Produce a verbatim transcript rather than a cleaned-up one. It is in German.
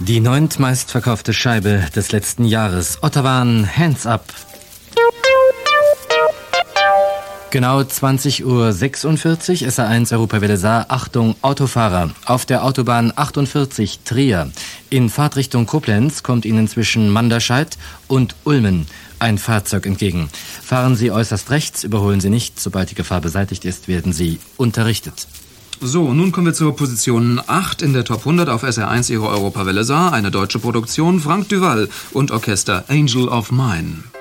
Die neuntmeistverkaufte Scheibe des letzten Jahres. Ottawaan, Hands Up. Genau zwanzig Uhr sechsundvierzig, S A eins Europawelle Saar. Achtung, Autofahrer. Auf der Autobahn achtundvierzig Trier. In Fahrtrichtung Koblenz kommt Ihnen zwischen Manderscheid und Ulmen ein Fahrzeug entgegen. Fahren Sie äußerst rechts, überholen Sie nicht. Sobald die Gefahr beseitigt ist, werden Sie unterrichtet. So, nun kommen wir zur Position acht in der Top hundert auf S R eins Ihre Europawelle Saar. Eine deutsche Produktion, Frank Duval und Orchester Angel of Mine.